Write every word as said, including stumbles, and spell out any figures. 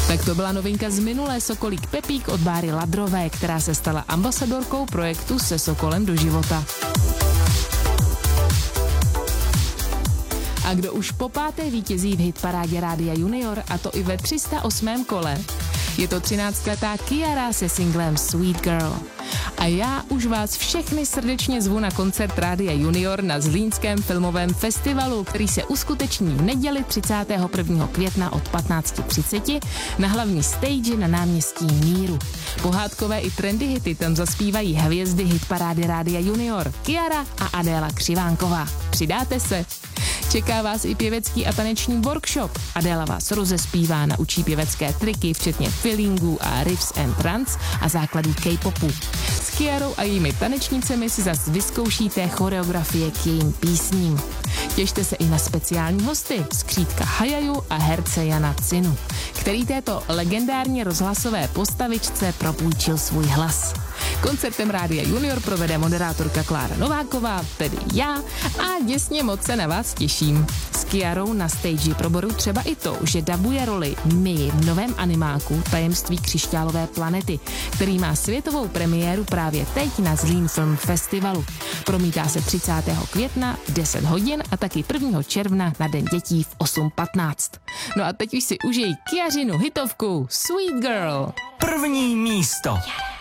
Tak to byla novinka z minulé Sokolík Pepík od Báry Ladrové, která se stala ambasadorkou projektu Se Sokolem do života. A kdo už po páté vítězí v hitparádě Rádia Junior, a to i ve tři sta osmém kole? Je to třináctiletá Kiara se singlem Sweet Girl. A já už vás všechny srdečně zvu na koncert Rádia Junior na Zlínském filmovém festivalu, který se uskuteční v neděli třicátého prvního května od patnáct třicet na hlavní stage na náměstí Míru. Pohádkové i trendy hity tam zaspívají hvězdy hitparády Rádia Junior, Kiara a Adéla Křivánková. Přidáte se? Čeká vás i pěvecký a taneční workshop. Adéla vás rozespívá, naučí pěvecké triky, včetně feelingů a riffs and trance a základů K-popu. S Kiarou a jejími tanečnicemi si zas vyzkoušíte choreografie k jejím písním. Těšte se i na speciální hosty, skřídka Hajaju a herce Jana Cinu, který této legendární rozhlasové postavičce propůjčil svůj hlas. Koncertem Rádia Junior provede moderátorka Klára Nováková, tedy já, a děsně moc se na vás těším. S Kiarou na stage proboru třeba i to, že dabuje roli My v novém animáku Tajemství křišťálové planety, který má světovou premiéru právě teď na Zlín Film Festivalu. Promítá se třicátého května v deset hodin a taky prvního června na Den dětí v osm patnáct. No a teď už si užij Kiařinu hitovku Sweet Girl. První místo.